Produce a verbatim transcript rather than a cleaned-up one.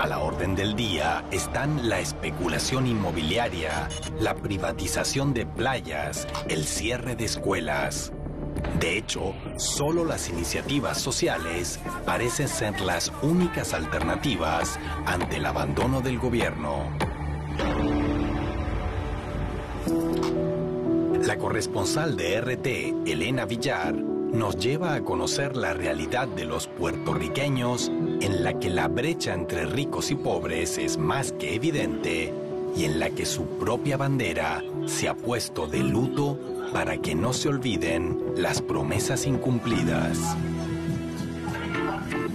A la orden del día están la especulación inmobiliaria, la privatización de playas, el cierre de escuelas. De hecho, solo las iniciativas sociales parecen ser las únicas alternativas ante el abandono del gobierno. La corresponsal de R T, Elena Villar, nos lleva a conocer la realidad de los puertorriqueños, en la que la brecha entre ricos y pobres es más que evidente y en la que su propia bandera se ha puesto de luto para que no se olviden las promesas incumplidas.